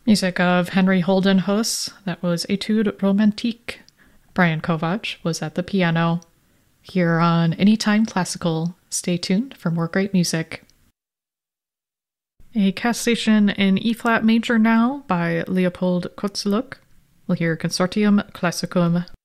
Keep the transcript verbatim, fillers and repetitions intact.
Music of Henry Holden Huss, that was Etude Romantique. Brian Kovac was at the piano. Here on Anytime Classical, stay tuned for more great music. A Cassation in E-flat major now by Leopold Kozelluck. We'll hear Consortium Classicum